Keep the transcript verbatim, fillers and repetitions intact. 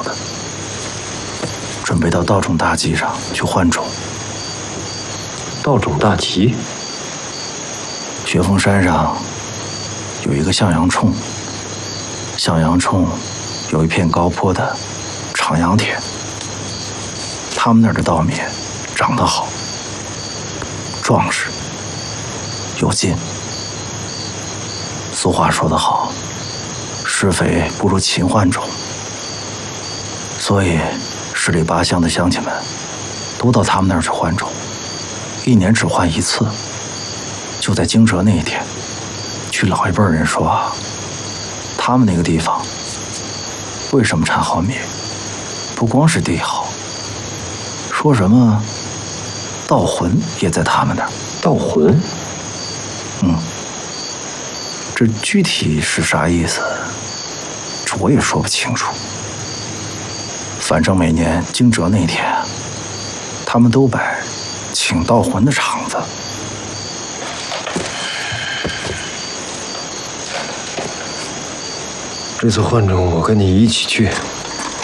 的，准备到道种大集上去换种。 道种大集， 雪峰山上有一个向阳冲，向阳冲有一片高坡的长阳田，他们那儿的稻米长得好，壮实有劲。俗话说得好，施肥不如勤换种，所以十里八乡的乡亲们都到他们那儿去换种，一年只换一次。就在惊蛰那一天，据老一辈人说啊，他们那个地方为什么产好米，不光是地好，说什么稻魂也在他们那儿。 稻魂， 嗯，这具体是啥意思，这我也说不清楚。反正每年惊蛰那天，他们都摆请稻魂的场子。 这次换种我跟你一起去，